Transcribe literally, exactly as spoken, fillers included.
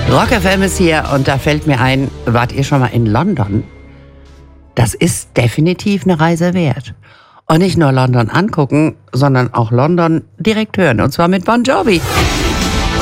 Rock F M ist hier und da fällt mir ein, wart ihr schon mal in London? Das ist definitiv eine Reise wert. Und nicht nur London angucken, sondern auch London direkt hören. Und zwar mit Bon Jovi.